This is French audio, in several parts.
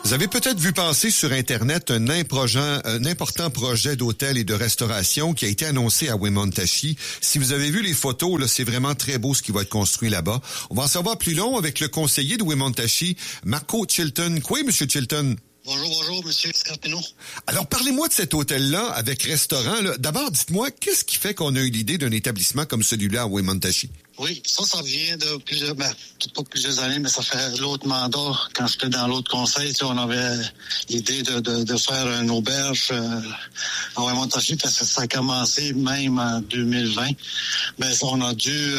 Vous avez peut-être vu passer sur Internet un important projet d'hôtel et de restauration qui a été annoncé à Wemotaci. Si vous avez vu les photos, là, c'est vraiment très beau ce qui va être construit là-bas. On va en savoir plus long avec le conseiller de Wemotaci, Marco Chilton. Quoi, Monsieur Chilton? Bonjour, Monsieur Scarpino. Alors, parlez-moi de cet hôtel-là avec restaurant. Là. D'abord, dites-moi, qu'est-ce qui fait qu'on a eu l'idée d'un établissement comme celui-là à Wemotaci? Oui, ça vient de peut-être pas plusieurs années, mais ça fait l'autre mandat. Quand j'étais dans l'autre conseil, on avait l'idée de faire une auberge à Wemotaci, parce que ça a commencé même en 2020. Mais on a dû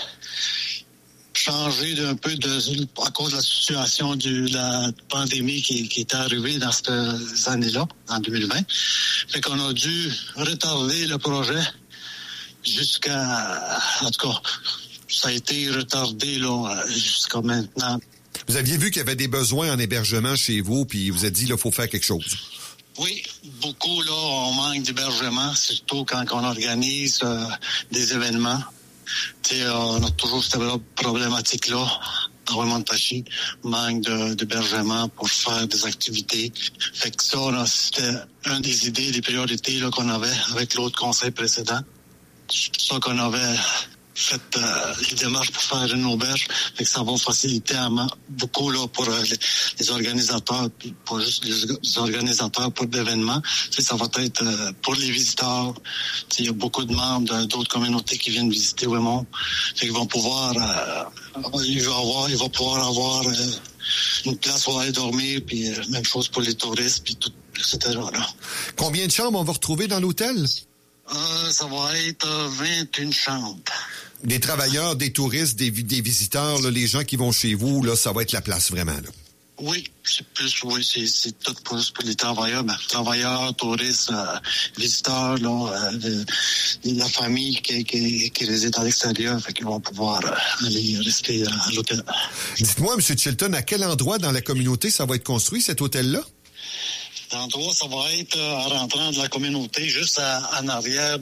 changer d'un peu à cause de la situation de la pandémie qui est arrivée dans ces années-là, en 2020. Fait qu'on a dû retarder le projet en tout cas, ça a été retardé là jusqu'à maintenant. Vous aviez vu qu'il y avait des besoins en hébergement chez vous, puis vous avez dit, là, il faut faire quelque chose. Oui, beaucoup, là, on manque d'hébergement, surtout quand on organise des événements. On a toujours cette problématique-là à Wemotaci, manque d'hébergement pour faire des activités. Fait que ça, là, c'était une des idées, des priorités là, qu'on avait avec l'autre conseil précédent. C'est pour ça qu'on avait fait les démarches pour faire une auberge. Fait que ça va faciliter beaucoup là, pour les organisateurs, pas juste les organisateurs pour l'événement. Ça va être pour les visiteurs. Il y a beaucoup de membres d'autres communautés qui viennent visiter Wemont. Fait qu'ils vont pouvoir il va pouvoir avoir une place où aller dormir, puis même chose pour les touristes, puis tout, etc. Là. Combien de chambres on va retrouver dans l'hôtel? Ça va être 21 chambres. Des travailleurs, des touristes, des visiteurs, là, les gens qui vont chez vous, là, ça va être la place vraiment. Là. Oui, c'est tout pour les travailleurs. Travailleurs, touristes, visiteurs, là, la famille qui réside à l'extérieur, fait qu'ils vont pouvoir aller rester à l'hôtel. Dites-moi, M. Chilton, à quel endroit dans la communauté ça va être construit, cet hôtel-là? L'endroit, ça va être en rentrant de la communauté, juste en arrière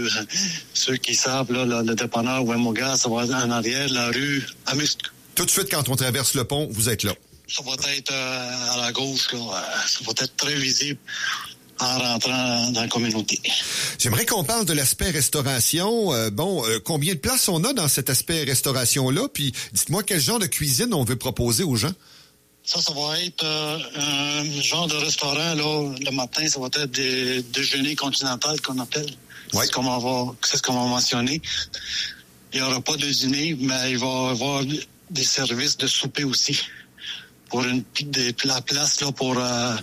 ceux qui savent, là, le dépanneur Wemoga, ça va être en arrière de la rue Amusc. Tout de suite, quand on traverse le pont, vous êtes là. Ça va être à la gauche, là. Ça va être très visible en rentrant dans la communauté. J'aimerais qu'on parle de l'aspect restauration. Combien de places on a dans cet aspect restauration-là? Puis, dites-moi, quel genre de cuisine on veut proposer aux gens? Ça va être un genre de restaurant, là. Le matin, ça va être des déjeuners continentaux qu'on appelle. Ouais. C'est ce qu'on va mentionner. Il n'y aura pas de dîner, mais il va y avoir des services de souper aussi. Pour la place, là, pour 20,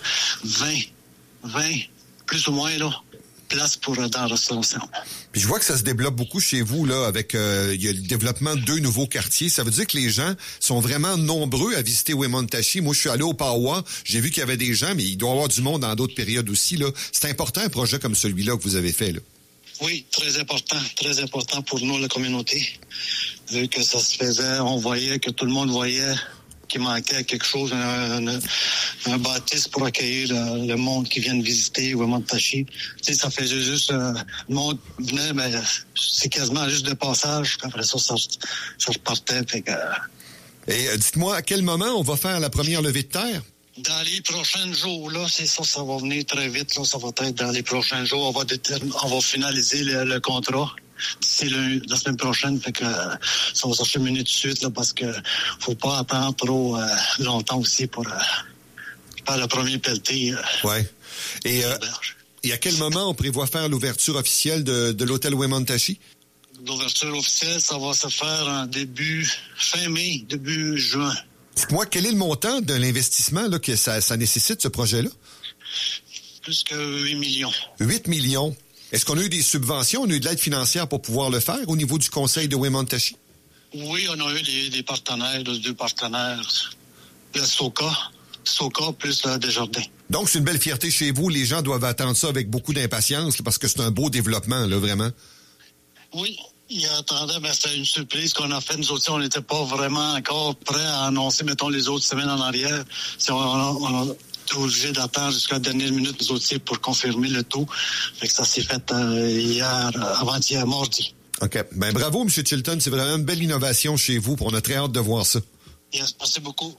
plus ou moins, là. Place pour dans la restauration. Puis je vois que ça se développe beaucoup chez vous, là, avec il y a le développement de 2 nouveaux quartiers. Ça veut dire que les gens sont vraiment nombreux à visiter Wemotaci. Moi, je suis allé au Pawa, j'ai vu qu'il y avait des gens, mais il doit y avoir du monde dans d'autres périodes aussi, là. C'est important, un projet comme celui-là que vous avez fait, là. Oui, très important pour nous, la communauté. Vu que ça se faisait, on voyait que tout le monde voyait qu'il manquait quelque chose, un bâtisse pour accueillir le monde qui vient de visiter Wemotaci. Ça faisait juste, le monde venait, mais c'est quasiment juste de passage. Après ça repartait. Fait que, Et dites-moi, à quel moment on va faire la première levée de terre? Dans les prochains jours, là, c'est ça, ça va venir très vite. Là, ça va être dans les prochains jours. On va finaliser le contrat. C'est la semaine prochaine, fait que ça va s'acheminer tout de suite, là, parce que faut pas attendre trop longtemps aussi pour faire le premier pelleté. Ouais. Et à quel moment on prévoit faire l'ouverture officielle de l'hôtel Wemotaci? L'ouverture officielle, ça va se faire en fin mai, début juin. Dites-moi, quel est le montant de l'investissement là, que ça nécessite, ce projet-là? Plus que 8 millions. 8 millions. Est-ce qu'on a eu des subventions, on a eu de l'aide financière pour pouvoir le faire au niveau du conseil de Wemotaci? Oui, on a eu des partenaires, 2 partenaires. Le Soka plus Desjardins. Donc, c'est une belle fierté chez vous. Les gens doivent attendre ça avec beaucoup d'impatience là, parce que c'est un beau développement, là, vraiment. Oui, ils attendaient, mais c'était une surprise qu'on a faite. Nous aussi, on n'était pas vraiment encore prêts à annoncer, mettons, les autres semaines en arrière. On a obligé d'attendre jusqu'à la dernière minute, nous aussi, pour confirmer le tout. Fait que ça s'est fait avant-hier, mardi. OK. Ben bravo, M. Chilton. C'est vraiment une belle innovation chez vous. On a très hâte de voir ça. Yes, merci beaucoup.